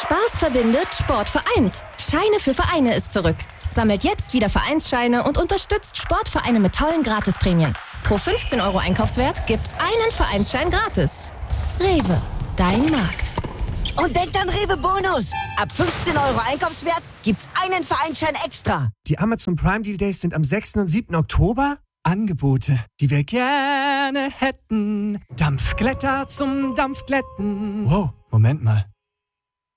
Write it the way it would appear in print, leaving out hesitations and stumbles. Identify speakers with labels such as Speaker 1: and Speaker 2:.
Speaker 1: Spaß verbindet, Sport vereint. Scheine für Vereine ist zurück. Sammelt jetzt wieder Vereinsscheine und unterstützt Sportvereine mit tollen Gratisprämien. Pro 15 € Einkaufswert gibt's einen Vereinsschein gratis. Rewe, dein Markt.
Speaker 2: Und denkt an Rewe Bonus. Ab 15 € Einkaufswert gibt's einen Vereinsschein extra.
Speaker 3: Die Amazon Prime Deal Days sind am 6. und 7. Oktober. Angebote, die wir gerne hätten. Dampfglätter zum Dampfglätten. Wow, Moment mal.